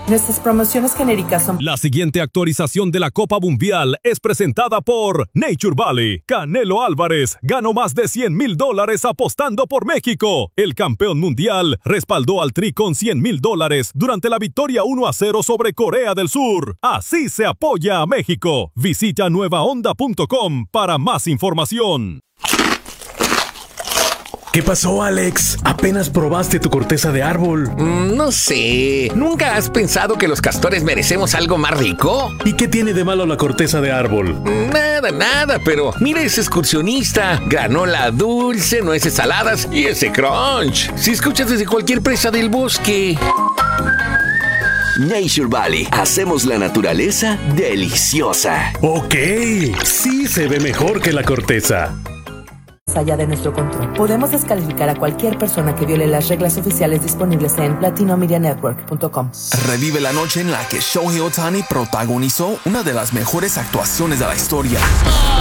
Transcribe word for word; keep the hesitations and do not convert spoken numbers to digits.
Nuestras promociones genéricas son... La siguiente actualización de la Copa Mundial es presentada por Nature Valley. Canelo Álvarez ganó más de cien mil dólares apostando por México. El campeón mundial respaldó al Tri con cien mil dólares durante la victoria uno a cero sobre Corea del Sur. Así se apoya a México. Visita nueva onda punto com para más información. ¿Qué pasó, Alex? Apenas probaste tu corteza de árbol. Mm, no sé. ¿Nunca has pensado que los castores merecemos algo más rico? ¿Y qué tiene de malo la corteza de árbol? Nada, nada, pero mira ese excursionista. Granola dulce, nueces saladas y ese crunch. Si escuchas desde cualquier presa del bosque. Nature Valley. Hacemos la naturaleza deliciosa. Ok, sí se ve mejor que la corteza. Allá de nuestro control. Podemos descalificar a cualquier persona que viole las reglas oficiales disponibles en latino media network punto com. Revive la noche en la que Shohei Ohtani protagonizó una de las mejores actuaciones de la historia.